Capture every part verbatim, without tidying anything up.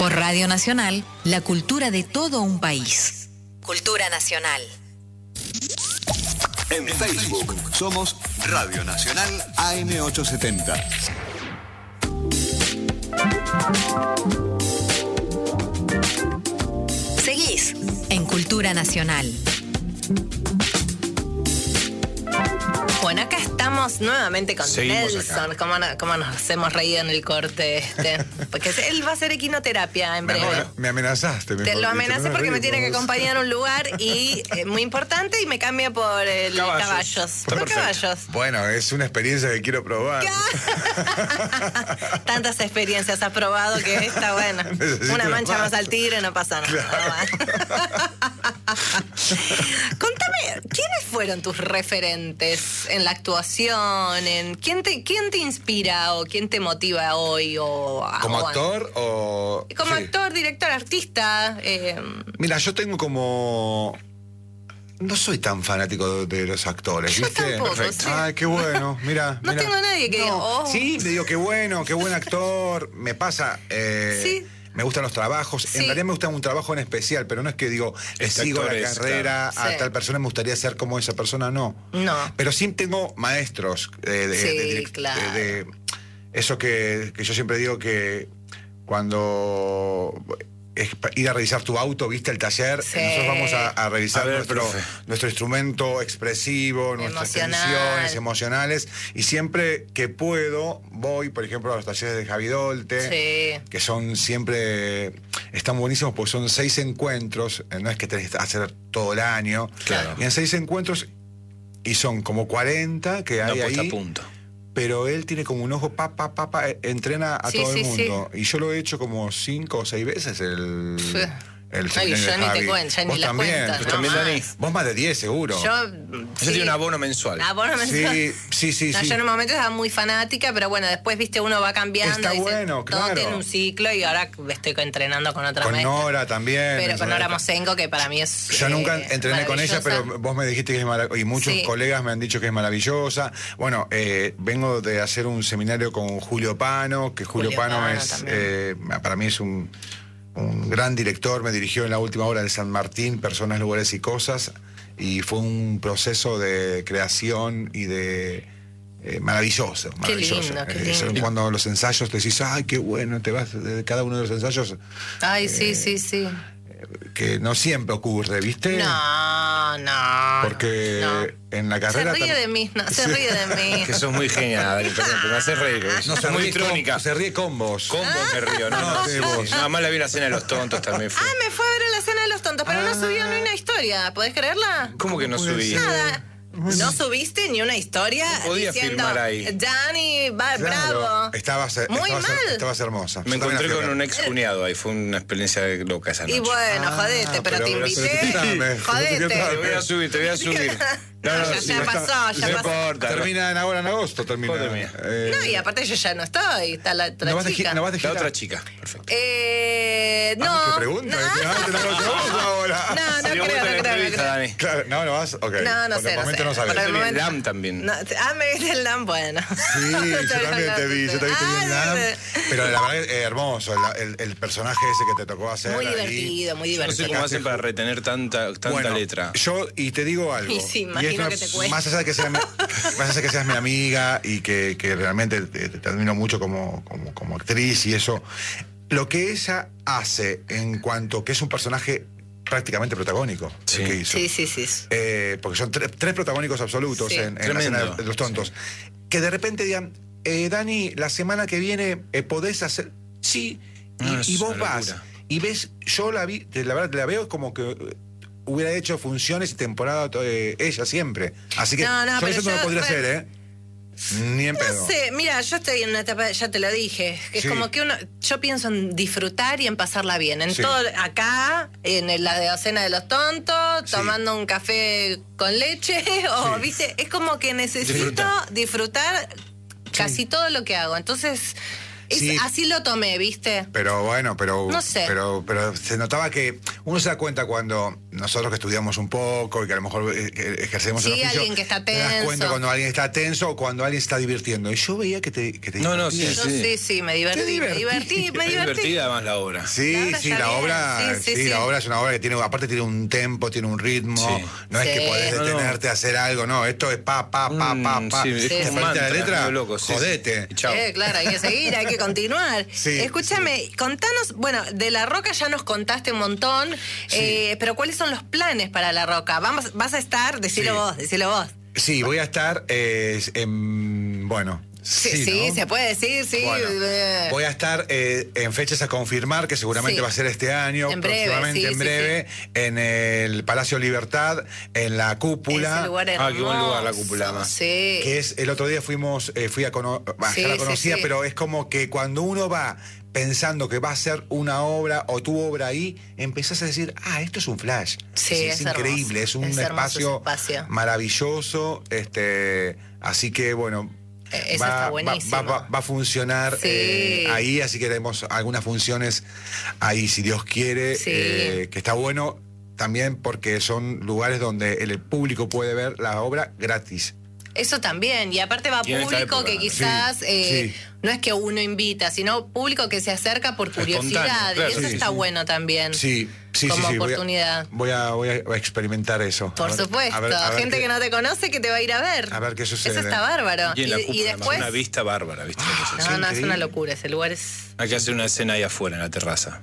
Por Radio Nacional, la cultura de todo un país. Cultura Nacional. En Facebook somos Radio Nacional A M ochocientos setenta. Seguís en Cultura Nacional. Bueno, acá estamos nuevamente con Seguimos Nelson. acá. ¿Cómo, no- cómo nos hemos reído en el corte este? Porque él va a hacer equinoterapia en Me, breve. amena- me amenazaste. Te lo amenacé porque me tiene que acompañar a un lugar y eh, muy importante y me cambia por el Caballos. caballos. Por Perfecto. caballos. Bueno, es una experiencia que quiero probar. Tantas experiencias has probado que está bueno. Necesito Una una mancha más. más al tigre, no pasa nada. Contame, ¿quiénes fueron tus referentes en la actuación? En, ¿quién, te, ¿Quién te inspira o quién te motiva hoy? O, ¿Como o- actor o...? Como sí. actor, director, artista. eh, Mira, yo tengo como... No soy tan fanático de, de los actores, Yo ¿viste? tampoco, sí. Ay, qué bueno, mira. No tengo a nadie que diga, oh. Sí, le digo, qué bueno, qué buen actor. Me pasa... eh, Sí. Me gustan los trabajos. Sí. En realidad me gusta un trabajo en especial, pero no es que digo, le Este sigo actor la es, carrera claro. a Sí. tal persona, me gustaría ser como esa persona, no. No. Pero sí tengo maestros eh, de, Sí, de- de- claro. de- de- eso que, que yo siempre digo que cuando es pa- ir a revisar tu auto, viste el taller, Sí. nosotros vamos a, a revisar A ver, nuestro, profe. nuestro instrumento expresivo, nuestras Emocional. tensiones emocionales, y siempre que puedo voy, por ejemplo, a los talleres de Javi Dolte, Sí. que son siempre, están buenísimos porque son seis encuentros, eh, no es que tenés que hacer todo el año, Claro. y en seis encuentros, y son como cuarenta que Una hay puesta ahí, a punto. pero él tiene como un ojo, pa, pa, pa, pa, eh, entrena a Sí, todo sí, el mundo. Y yo lo he hecho como cinco o seis veces el, Sí. el Ay, seminario yo de ni te Javi. cuento, ya ni Vos las también, cuentas, vos no también, más. Dani. Vos más de diez, seguro. Yo. Yo sí. tiene un abono mensual. Abono mensual. Sí, sí, sí, No, sí. yo en un momento estaba muy fanática, pero bueno, después, viste, uno va cambiando. Está dice, bueno, Todo claro. tiene un ciclo y ahora estoy entrenando con otra Con maestra. Nora también. Pero con Nora Nora- Mosengo, que para mí es. Yo eh, nunca entrené con ella, maravillosa. pero vos me dijiste que es maravillosa. Y muchos Sí. colegas me han dicho que es maravillosa. Bueno, eh, vengo de hacer un seminario con Julio Pano, que Julio, Julio Pano, Pano es, también. eh, para mí es un, un gran director. Me dirigió en la última obra de San Martín, Personas, Lugares y Cosas. Y fue un proceso de creación y de... eh, maravilloso, maravilloso. lindo, qué Eh, son lindo. cuando los ensayos te decís, ay, qué bueno, te vas de cada uno de los ensayos, Ay, eh, sí, sí, sí. que no siempre ocurre, ¿viste? No, no. Porque no. en la Se carrera... ríe tam- de mí, no, se Sí. ríe de mí. Que sos muy genial, Dani, perdón, pero me haces reír. No, sos se muy ríe con- trónica. se ríe con vos. Con vos me río, no, No, no. de sí, vos. sí. Nada más la vi en la cena de los tontos también fue. Ah, me fue a ver a la cena de los tontos, pero no subió ni una historia. ¿Podés creerla? ¿Cómo que no puede subí? ser? Nada. No subiste ni una historia No podía diciendo, firmar ahí. Dani, va, Claro, bravo. Estabas, Muy estabas, mal. estabas hermosa. Me Yo también encontré la fui a con ver. un ex cuñado ahí, fue una experiencia loca esa noche. Y bueno, Ah, jodete, pero, te pero- invité. pero escúchame, Jodete. Te voy a subir, te voy a subir. No, ya- sí, ya no pasó, está- ya no pasó. importa. Termina en ahora en agosto, termina. Joder, mía. Eh, No, y aparte yo ya no estoy, está la otra ¿no vas de chica. gi- no vas de La gira? otra chica, perfecto. Eh, no. Ah, ¿qué pregunta? No, Ah, te la conozco ahora. no, no Se dio creo, vuelta no la creo, no entrevista, creo. Dani. Claro, no, no vas. Ok. No, no Por sé, el no momento sé. no sabes. Por el Te vi en momento- L A M también. No, te- ah, me viste el L A M, bueno. Sí, yo también te vi, yo también te vi en Ah, L A M. Pero la verdad es eh, hermoso, el, el- el personaje ese que te tocó hacer. Muy ahí. divertido, muy No sé divertido. cómo hacen para retener tanta, tanta Bueno, letra. Yo, y te digo algo. Y sí, y imagino es una- que te cuesta. Más allá de que seas mi, más allá de que seas mi amiga y que, que realmente te, te admiro mucho como, como, como actriz y eso, lo que ella hace en cuanto que es un personaje prácticamente protagónico, Sí. el que hizo. Sí, sí, sí. Eh, porque son tre- tres protagónicos absolutos Sí. en, en la Tremendo. escena de los tontos. Que de repente digan, eh, Dani, la semana que viene eh, podés hacer. Sí, y, No, es y vos una vas. locura. Y ves, yo la vi, te- la verdad, la veo como que eh, hubiera hecho funciones y temporada eh, ella siempre. Así que No, no, yo pero eso no yo- lo podría bueno. hacer, ¿eh? Ni en pedo. No sé, mira, yo estoy en una etapa, ya te lo dije, que Sí. es como que uno, yo pienso en disfrutar y en pasarla bien. En Sí. todo, acá, en el- la docena de los tontos, Sí. tomando un café con leche, o, Sí. viste, es como que necesito Disfruta. disfrutar casi todo lo que hago. Entonces, es- Sí. así lo tomé, ¿viste? Pero bueno, pero, No sé. pero pero se notaba que Uno se da cuenta cuando nosotros que estudiamos un poco y que a lo mejor eh, que ejercemos Sí, el oficio, alguien que está te das tenso. cuenta cuando alguien está tenso o cuando alguien se está divirtiendo. Y yo veía que te, que te No, no, sí, Yo sí, sí, me divertí, Te me divertí, divertí. me Es divertí. divertida además la obra. Sí, La obra sí, está la bien, obra, sí, sí, sí, sí. la obra es una obra que tiene, aparte tiene un tempo, tiene un ritmo, Sí. no es Sí. que podés No, no. detenerte a hacer algo, no, esto es pa, pa, pa, pa, Mm, pa. sí, es Te como un falta mantra, la letra, medio loco, sí, sí. jodete. Y chau. Eh, claro, hay que seguir, hay que continuar. Sí, Escúchame, contanos, bueno, de La Roca ya nos contaste un montón, eh, pero ¿cuáles son los planes para La Roca? Vamos, vas a estar, decilo Sí. vos, decilo vos. Sí, voy a estar eh, en, bueno, Sí, sí, ¿no? se puede decir, sí. Bueno, eh. voy a estar eh, en fechas a confirmar, que seguramente Sí. va a ser este año, En breve, próximamente sí, en sí, breve, en el Palacio Libertad, en la cúpula. Ese lugar Ah, qué buen lugar la hermoso, cúpula, además. Sí. Que es, el otro día fuimos, eh, fui a conocer, Sí, ya la sí, conocía, sí. pero es como que cuando uno va pensando que va a ser una obra o tu obra ahí, empezás a decir, ah, esto es un flash. Sí, es, es increíble, hermoso, es un es hermoso espacio, ese espacio. maravilloso, este, así que bueno. Eh, eso va, está va- buenísimo. va- va- va a funcionar Sí. eh, ahí, así que haremos algunas funciones ahí, si Dios quiere, Sí. eh, que está bueno también porque son lugares donde el público puede ver la obra gratis. Eso también, y aparte va Y en esta público época, que quizás sí, eh, sí. no es que uno invita, sino público que se acerca por curiosidad, Espontáneo, claro, y eso sí, está sí. bueno también. Sí, sí, Como sí, sí, voy a- oportunidad. Voy a, voy a, voy a experimentar eso. Por A ver- supuesto, a ver- a ver gente qué- que no te conoce que te va a ir a ver. A ver qué sucede. Eso está bárbaro. Y en la y, cúpula, y además, después... una vista bárbara, ¿viste? No, Sí, no, es increíble. una locura, ese lugar es... Hay que hacer una escena ahí afuera, en la terraza.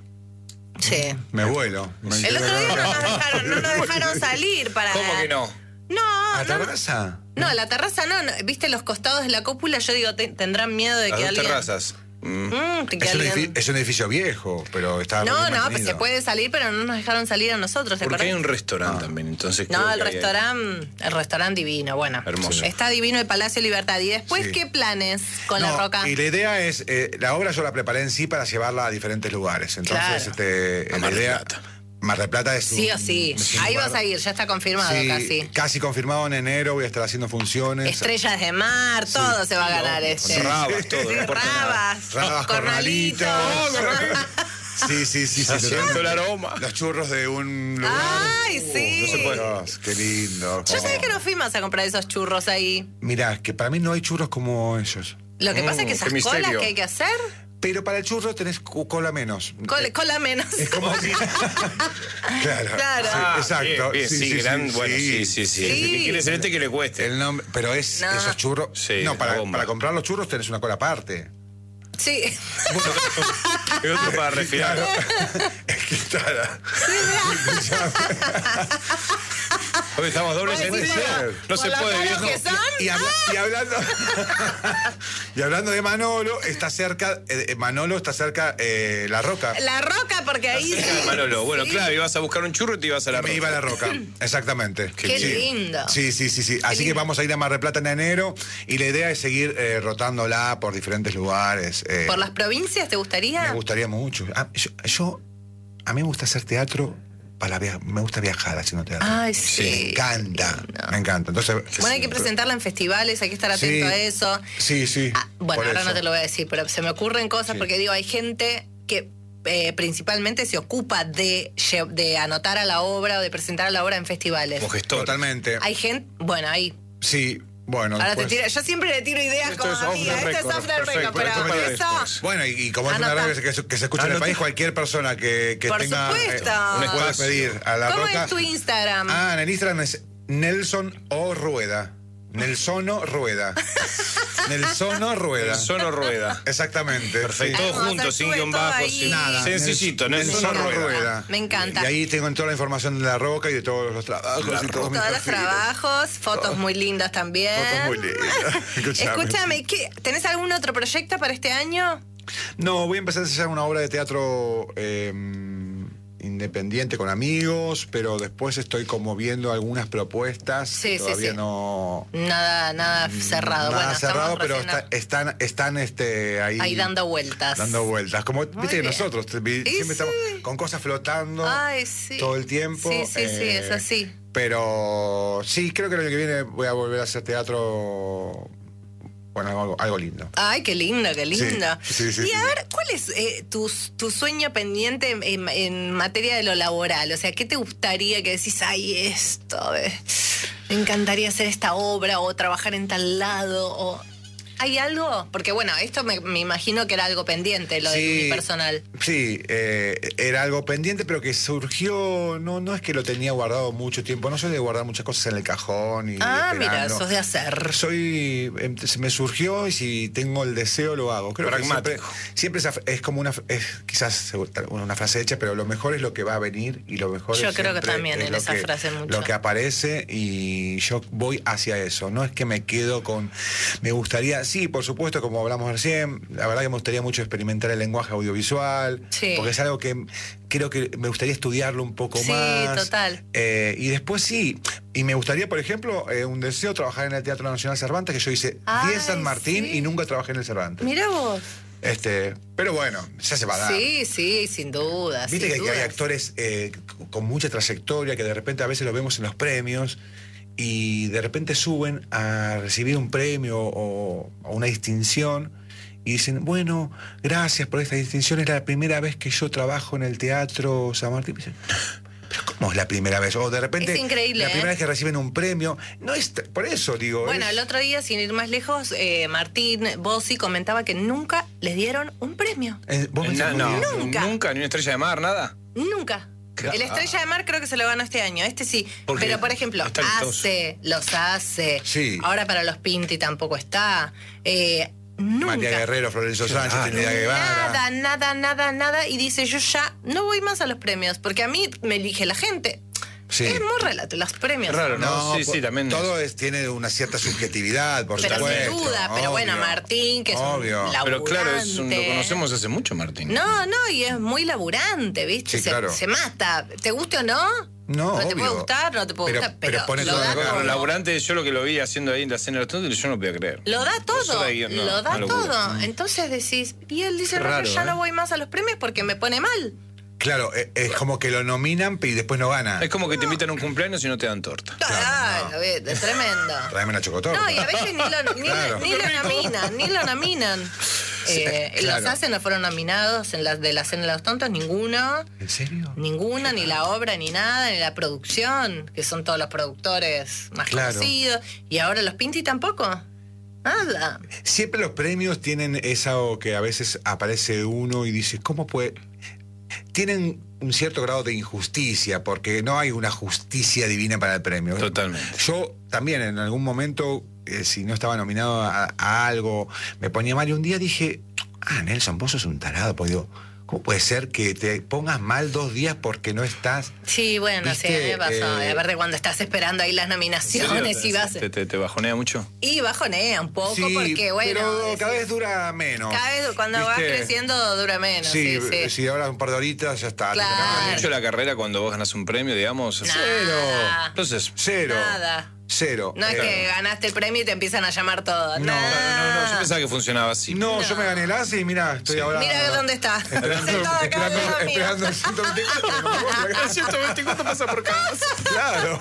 Sí. Me vuelo. Me El otro día no quiero- nos dejaron, no nos dejaron salir para... ¿Cómo que no? No, ¿A no, terraza? no, la terraza no, no. Viste los costados de la cúpula, yo digo, te- tendrán miedo de Las que dos alguien... terrazas. Mm. Mm, que Es un, alguien- edificio, es un edificio viejo, pero está No, bien no, pues mantenido. se puede salir, pero no nos dejaron salir a nosotros, ¿te Porque hay acordás? un restaurante también, entonces creo No, que el hay- restaurante, el restaurante divino, bueno. Hermoso. Está divino el Palacio Libertad. ¿Y después Sí. qué planes con No, La Roca? Y la idea es, eh, la obra yo la preparé en sí para llevarla a diferentes lugares. Entonces, Claro. este, A la Mar del idea. Plata. Mar del Plata es Sí un- o sí. es un Ahí lugar- vas a ir, ya está confirmado Sí, casi. casi confirmado en enero, voy a estar haciendo funciones. Estrellas de mar, todo se va a ganar este. Rabas, todo, Sí, no importa nada. rabas, Rabas, cornalitos. cornalitos. Sí, sí, sí, sí. Haciendo totalmente. el aroma. Los churros de un lugar. Ay, sí. No se puede. Dios, qué lindo. Yo sé que no fuimos a comprar esos churros ahí. Mirá, que para mí no hay churros como ellos. Lo que Mm, pasa es que esas qué colas misterio. que hay que hacer, Pero para el churro tenés cu- cola menos. cola, cola menos. Es como si. Claro. Claro. Sí, Ah, exacto. bien, bien, Sí, sí, sí, gran, sí, bueno, sí, sí, sí. Sí. El que quiere ser este que le cueste. El nombre, pero es No. esos churros. Sí, no, la para, bomba. para comprar los churros tenés una cola aparte. Sí. Y otro para refilar. Es que está. Hoy estamos dobles Puede en ser. ser. No Por se la puede, caros viejo. que son. Y, habla- y hablando y hablando de Manolo, está cerca, eh, Manolo está cerca eh, La Roca. La Roca, porque ahí sí. Manolo, bueno, Sí. claro, ibas a buscar un churro y te ibas a la Me Roca. iba a La Roca, exactamente. Qué Sí. lindo. Sí, sí, sí, sí. Así que lindo. vamos a ir a Mar del Plata en enero y la idea es seguir eh, rotándola por diferentes lugares. eh, ¿Por las provincias te gustaría? Me gustaría mucho. Ah, yo, yo- a mí me gusta hacer teatro, para via- me gusta viajar haciendo teatro. Ay, me sí. encanta, lindo. me encanta. Entonces, Bueno, hay que presentarla en festivales, hay que estar atento Sí. a eso. Sí, sí. Ah, bueno, por ahora eso. no te lo voy a decir, pero se me ocurren cosas Sí. porque digo, hay gente que eh, principalmente se ocupa de, lle- de anotar a la obra o de presentar a la obra en festivales. Como gestor. Totalmente. Hay gente, bueno, ahí. Sí, bueno. Ahora te después- tiro, yo siempre le tiro ideas Esto como es off amiga, the esto es record, off the record, perfecto, pero esto para eso... después. Bueno, y, y como es Anota. una radio que se, que se escucha en el Anota. país, cualquier persona que, que Por tenga. supuesto. me Un puede espacio. pedir a La ¿Cómo Roca. es tu Instagram? Ah, en el Instagram es Nelson O Rueda. Nelsono Rueda. Nelsono Rueda. El sono rueda. Exactamente. Perfecto. sí. Todos Vamos a juntos, hacer sin todo guión bajo, ahí. sin Nada. Sencillito, Nelson Nelson Me Rueda. encanta. Me encanta. Y ahí tengo toda la información de La Roca y de todos los trabajos La y todos mis Todos los perfiles. trabajos, fotos muy lindas también. Fotos muy lindas. Escuchame. Escúchame, ¿qué, ¿tenés algún otro proyecto para este año? No, voy a empezar a ensayar una obra de teatro eh, independiente con amigos, pero después estoy como viendo algunas propuestas. Sí, sí, Todavía sí. no. Nada, nada cerrado. Mm, Nada bueno, cerrado, estamos pero recién está- están, están este, ahí. ahí dando vueltas. dando vueltas. Como viste que bien. nosotros te- vi- Y siempre sí. estamos con cosas flotando Ay, sí. todo el tiempo. Sí, sí, sí, eh, es así. Pero sí, creo que el año que viene voy a volver a hacer teatro Bueno, algo, algo lindo. Ay, qué lindo, qué lindo. Sí, sí, sí, y sí, a sí. ver, ¿cuál es eh, tu, tu sueño pendiente en, en- en materia de lo laboral? O sea, ¿qué te gustaría que decís, ay, esto, eh, me encantaría hacer esta obra o trabajar en tal lado? O, ¿hay algo? Porque bueno, esto me, me imagino que era algo pendiente, lo de unipersonal. Sí, eh, era algo pendiente, pero que surgió, no, no es que lo tenía guardado mucho tiempo, no soy de guardar muchas cosas en el cajón y Ah, mira, esperando. sos de hacer. Soy, em, se me surgió y si tengo el deseo lo hago. Creo Pragmático. que siempre, siempre esa- es como una, es quizás una frase hecha, pero lo mejor es lo que va a venir y lo mejor Yo es creo que siempre también es en lo esa que- frase mucho. Lo que aparece y yo voy hacia eso. No es que me quedo con, me gustaría, sí, por supuesto, como hablamos recién, la verdad que me gustaría mucho experimentar el lenguaje audiovisual, Sí. porque es algo que creo que me gustaría estudiarlo un poco Sí, más. total. Eh, y después sí, y me gustaría, por ejemplo, eh, un deseo, trabajar en el Teatro Nacional Cervantes, que yo hice Ay, diez San Martín sí. y nunca trabajé en el Cervantes. Mira vos. Este, pero bueno, ya se va a dar. Sí, sí, sin duda. Viste sin que, que hay duda. actores eh, con mucha trayectoria que de repente a veces los vemos en los premios y de repente suben a recibir un premio o, o una distinción y dicen, bueno, gracias por esta distinción, es la primera vez que yo trabajo en el Teatro San Martín. Y dicen, pero ¿cómo es la primera vez? O de repente Es increíble, la primera ¿eh? vez que reciben un premio. No es t- por eso digo. Bueno, es- el otro día, sin ir más lejos, eh, Martín Bossi comentaba que nunca les dieron un premio. eh, ¿vos Na- pensás, no, Julián? Nunca. nunca, ni una estrella de mar, nada. Nunca. Claro. El Estrella de Mar creo que se lo ganó este año, este sí. Porque Pero, por ejemplo, está listoso. hace, los hace. Sí. Ahora para los Pinti tampoco está. Eh, nunca. María Guerrero, Florencio Sánchez, Claro. Trinidad Guevara. Nada, nada, nada, nada. Y dice, yo ya no voy más a los premios, porque a mí me elige la gente. Sí. Es muy relato, los premios. Es raro, ¿no? No, Sí, po- sí, también Todo es, tiene una cierta subjetividad, por Pero supuesto. sin duda, pero bueno, obvio. Martín, que es Obvio. un Pero claro, es un- lo laburante. conocemos hace mucho, Martín. No, no, y es muy laburante, ¿viste? Sí, se, claro. se mata. ¿Te guste o no? No, te obvio. puede gustar, no te puede Pero- gustar, pero, pero pone lo toda da la cara. todo. Pero laburante, yo lo que lo vi haciendo ahí en la escena de los tontos, yo no podía creer. Lo da Dos todo, horas de guión, no, lo da una locura. todo. Entonces decís, y él dice, Qué no, raro, yo ya ¿eh? no voy más a los premios porque me pone mal. Claro, es, es como que lo nominan y después no gana. Es como que te invitan a un cumpleaños y no te dan torta. Ay, lo ve- es tremendo. Tráeme una chocotorta. No, y a veces ni lo, ni, Claro. ni lo nominan, ni lo nominan. Eh, claro. Los hacen, no fueron nominados en la, de la cena de los tontos, ninguno. ¿En serio? Ninguna, ni la obra, ni nada, ni la producción, que son todos los productores más Claro. conocidos. Y ahora los Pinti tampoco. Nada. Siempre los premios tienen esa o que a veces aparece uno y dice, ¿cómo puede...? Tienen un cierto grado de injusticia, porque no hay una justicia divina para el premio. Totalmente. Yo también en algún momento, eh, si no estaba nominado a, a algo, me ponía mal y un día dije, ah, Nelson, vos sos un tarado, porque digo, ¿cómo puede ser que te pongas mal dos días porque no estás? Sí, bueno, sí, a mí ¿Viste? me pasó. Eh, Aparte cuando estás esperando ahí las nominaciones y vas... ¿Te, te, te bajonea mucho? Y bajonea un poco Sí, porque, bueno... pero es- cada vez dura menos. cada vez cuando vas ¿Viste? creciendo dura menos. Sí, Sí, sí. si ahora un par de horitas ya está. Claro. ¿Cambia mucho la carrera cuando vos ganas un premio, digamos? Nada. Entonces, Cero. Nada. Cero. No es Eh, que ganaste el premio y te empiezan a llamar todos. No, Nada. no, no, yo pensaba que funcionaba así. No, yo me gané el A C E y mira, estoy Sí. ahora. Mira dónde está. Esperando, Sentado acá esperando, al lado mío. esperando el ciento veinticuatro. no me puedo sacar. ciento veinticuatro pasa por casa. Claro.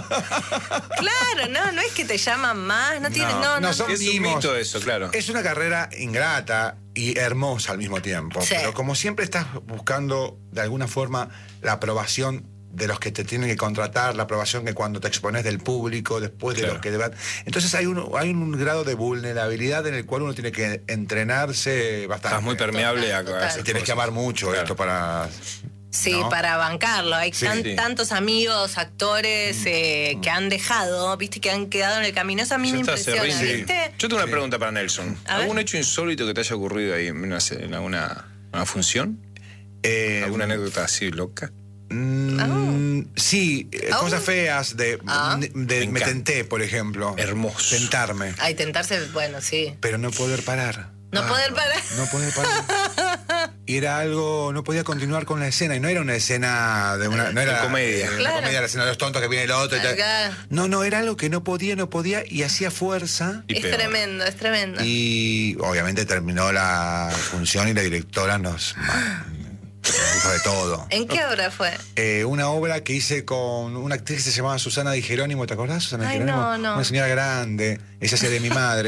Claro, no, no es que te llaman más, no tiene, no, no, no, son Es un mimos. mito eso, claro. Es una carrera ingrata y hermosa al mismo tiempo. Sí. Pero como siempre estás buscando de alguna forma la aprobación de los que te tienen que contratar, la aprobación que cuando te expones del público, después de Claro. los que deban. Entonces hay un, hay un grado de vulnerabilidad en el cual uno tiene que entrenarse bastante. Estás muy permeable a, a Total. esas Y tienes que cosas. amar mucho Claro. esto para. Sí, ¿no? para bancarlo. Hay Sí. tan- Sí. tantos amigos, actores eh, que han dejado, viste, que han quedado en el camino. Eso a mí Ya me está, se impresiona, rinde. ¿viste? Yo tengo una pregunta para Nelson. A ver. ¿Algún hecho insólito que te haya ocurrido ahí en, una, en alguna una función? Eh, ¿Alguna anécdota así loca? Mm, Sí, eh, Oh. cosas feas de, Ah. de- de- Me me encanta. tenté, por ejemplo. Hermoso. Tentarme, Ay, tentarse, bueno, sí. pero no poder parar. No poder parar. No poder parar. Y era algo, no podía continuar con la escena. Y no era una escena de una. No era comedia. eh, una Claro. comedia, la escena de los tontos que viene el otro y tal. Acá. No, no, era algo que no podía, no podía y hacía fuerza. Y Es peor. tremendo, es tremendo. Y obviamente terminó la función y la directora nos, nos dijo de todo. ¿En qué obra fue? Eh, una obra que hice con una actriz que se llamaba Susana Di Jerónimo, ¿te acordás, Susana Di Ay, Jerónimo? no, no. Una señora grande, ella hacía de mi madre.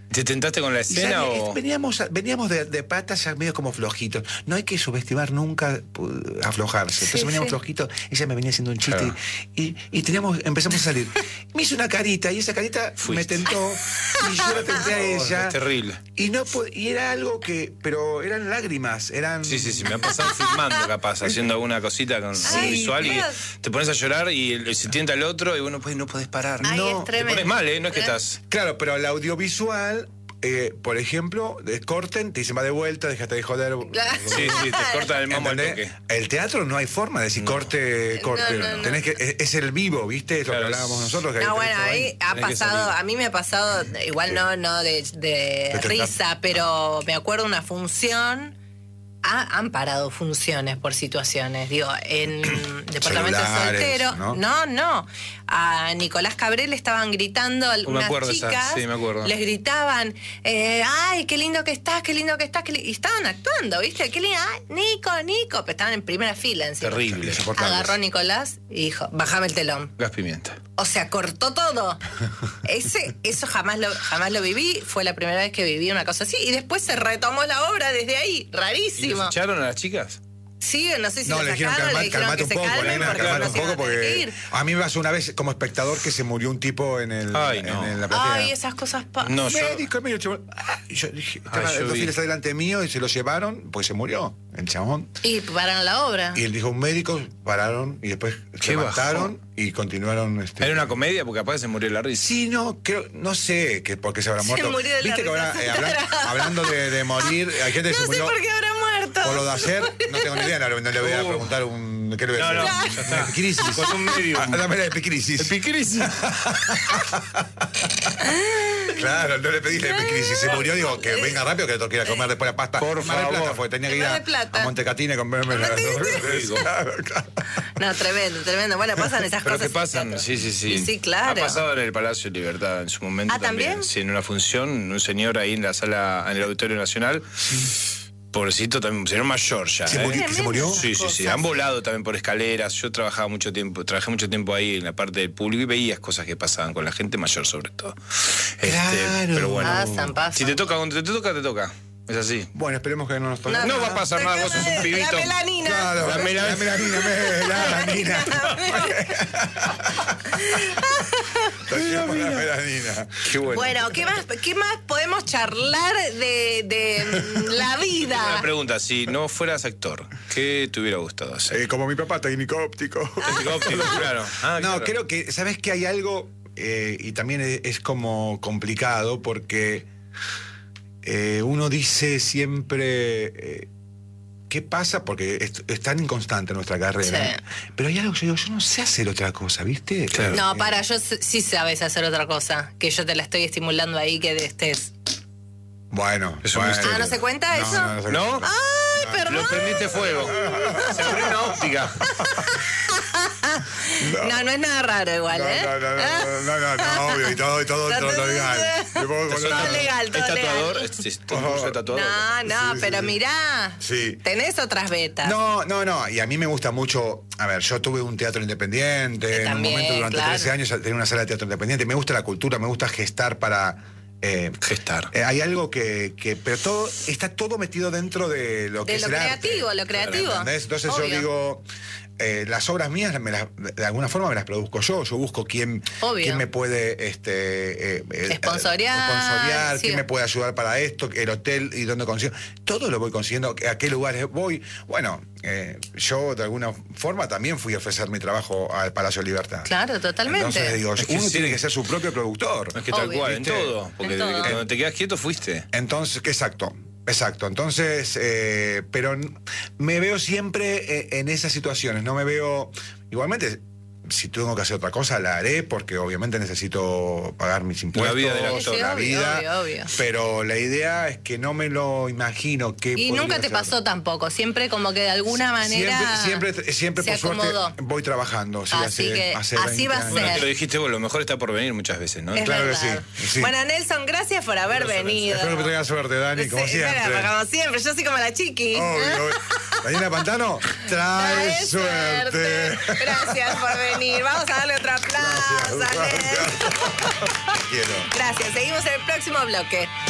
¿Te tentaste con la Y escena ya, o...? Veníamos, veníamos de, de patas ya medio como flojitos. No hay que subestimar nunca uh, aflojarse. Entonces Sí, veníamos sí. flojitos, ella me venía haciendo un chiste Claro. y, y teníamos, empezamos a salir. Me hizo una carita y esa carita Fuiste. me tentó y yo la tenté a Oh, ella. es terrible. Y no po- y era algo que, pero eran lágrimas, eran. Sí, sí, sí, me ha pasado filmando capaz, haciendo alguna cosita con Ay, visual y Dios. te pones a llorar y el- se tienta el otro y bueno, pues no podés parar. Ay, No, es Te tremendo. pones mal, ¿eh? No es que estás... Claro, pero el audiovisual, eh, por ejemplo, de- corten, te dicen va de vuelta, déjate de joder. Claro. Sí, sí, te cortan el mambo al ¿Entendés? toque. El teatro no hay forma de decir corte, corte. No, no, no. Tenés que, es, es el vivo, ¿viste? Es lo Claro, que hablábamos es- nosotros. Que No, ahí bueno, tenés todo ahí ha tenés que pasado, salir. a mí me ha pasado, igual no, no de, de De risa, pero me acuerdo una función. Ha- han parado funciones por situaciones. Digo, en Departamento de Celulares, Soltero. ¿no? No, no. A Nicolás Cabré le estaban gritando algunas acuerdo esa, chicas. sí, me acuerdo. Les gritaban, eh, ay, qué lindo que estás, qué lindo que estás. Qué li-". Y estaban actuando, ¿viste? Qué lindo, ay, Nico, Nico. Pero estaban en primera fila encima. Terrible. Insoportables. Agarró a Nicolás y dijo, bájame el telón. Gas pimienta. O sea, cortó todo. Ese, eso jamás lo, jamás lo viví. Fue la primera vez que viví una cosa así. Y después se retomó la obra desde ahí. ¿Y Rarísimo. los echaron a las chicas? Sí, no sé si No, lo le dijeron sacaron, calmar, le dijeron calmate que un se poco, calmen nena, porque calmate no un se iban poco a tener que porque ir. a mí me pasó una vez como espectador que se murió un tipo en el Ay, en, no. en la platea. Ay, esas cosas pasan. No, yo... Médico, médico, chabón. Ah, y yo dije, estaba yo dos vi. filas adelante mío y se lo llevaron, pues se murió el chabón. Y pararon la obra. Y él dijo, un médico, pararon y después Qué levantaron y continuaron. Este, ¿Era una comedia? Porque capaz se murió la risa. Sí, no, creo, no sé que por qué se habrá Se muerto. murió de la Viste que ahora, risa. eh, habla- hablando de, de morir, hay gente que No se sé murió por qué habrá muerto. por lo de ayer, no tengo ni idea, no, no le voy a Uh. preguntar un. ¿Qué le voy a No, decir? no, ya está. Crisis. Con un medio. Ah, dame la epicrisis. Epicrisis. Claro, no le pedí la epicrisis. Se murió, digo, que venga rápido, que le toque ir a comer después la pasta. Por Mar del favor. Plata fue, tenía que ir Mar a, del Plata. a Montecatini a comerme la. Claro, claro. No, tremendo, tremendo. Bueno, pasan esas Pero cosas. que pasan, sí, sí, sí. Y sí, claro. Ha pasado en el Palacio de Libertad en su momento Ah, ¿también? Sí, en una función, un señor ahí en la sala, en el Auditorio Nacional. Pobrecito también, señor mayor ya. ¿Se ¿eh? murió? ¿Que se murió? Sí, sí, sí. Cosas. Han volado también por escaleras. Yo trabajaba mucho tiempo, trabajé mucho tiempo ahí en la parte del público y veías cosas que pasaban con la gente mayor sobre todo. Este, Claro. pero bueno. Pasan, pasan. Si te toca, cuando te toca, te toca. Es así. Bueno, esperemos que no nos toque. No va a pasar nada, vos sos un pibito. La melanina. Claro, La la mela- melanina, la melanina. Trajimos la melanina. Qué bueno. Bueno, ¿qué más, ¿qué más podemos charlar de, de mm, la Una vida? pregunta, si no fueras actor, ¿qué te hubiera gustado hacer? Eh, como mi papá, técnico óptico. Técnico óptico, claro. Ah, No, claro. creo que, ¿sabes que hay algo? Eh, y también es, es como complicado porque eh, uno dice siempre, eh, ¿qué pasa? Porque es, es tan inconstante nuestra carrera. Sí. Pero hay algo que yo digo, yo no sé hacer otra cosa, ¿viste? Claro. No, Eh, para, yo s- sí sabes hacer otra cosa. Que yo te la estoy estimulando ahí, que estés. Bueno. Es un bueno. misterio. Ah, ¿no se cuenta No, eso? no, no se ¿No? cuenta. Ay, perdón. Lo prendiste fuego. Se abrió una óptica. No, no es nada raro igual, No, ¿eh? no, no, no, no, no, no, obvio, y todo, y todo, todo, todo legal. Le pongo con Todo la- legal, todo ¿Es tatuador? legal. ¿Es, es, es tatuador? No, no, Sí, pero sí. mirá. Sí. Tenés otras betas. No, no, no. Y a mí me gusta mucho. A ver, yo tuve un teatro independiente. En También, un momento durante claro. trece años tenía una sala de teatro independiente. Me gusta la cultura, me gusta gestar para. eh, Gestar. eh, hay algo que, que. Pero todo. Está todo metido dentro de lo que De es lo el creativo, arte. lo creativo. ¿Entendés? Entonces Obvio. yo digo. eh, las obras mías me las- de alguna forma me las produzco yo. Yo busco quién, Obvio. quién me puede este, eh, eh, Sponsorear, sponsorear, sí. quién me puede ayudar para esto, el hotel y dónde consigo. Todo lo voy consiguiendo, a qué lugares voy. Bueno, eh, yo de alguna forma también fui a ofrecer mi trabajo al Palacio de Libertad. Claro, totalmente. Entonces digo, Es que uno sí. tiene que ser su propio productor. Es que tal Obvio. cual, en ¿Viste? todo. Porque En de- todo. cuando te quedas quieto fuiste. Entonces, exacto, exacto. Entonces, eh, pero n- me veo siempre eh, en esas situaciones. No me veo. Igualmente, si tengo que hacer otra cosa, la haré, porque obviamente necesito pagar mis impuestos. vida del actor. Sí, la obvio, vida. obvio, obvio. Pero la idea es que no me lo imagino que. Y podría nunca te hacer. pasó tampoco. Siempre como que de alguna manera. Siempre, siempre, siempre se por suerte acomodó. voy trabajando. sí, Así hace- que hace así va a veinte ser. Bueno, te lo dijiste vos, lo mejor está por venir muchas veces, ¿no? Es Claro que verdad. sí, sí. Bueno, Nelson, gracias por haber venido. Espero que traigas suerte, Dani, como Sí, siempre. espera, como siempre, yo soy como la chiqui. Obvio, obvio. ¿Daniela Pantano? Trae suerte. Gracias por venir. Vamos a darle otro aplauso. Gracias, gracias. Quiero. Gracias. Seguimos en el próximo bloque.